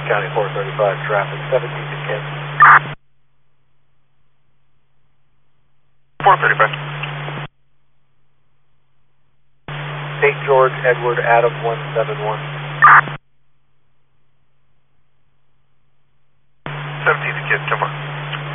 County 435 traffic, 17 to Kansas. 435. St. George, Edward, Adam 171.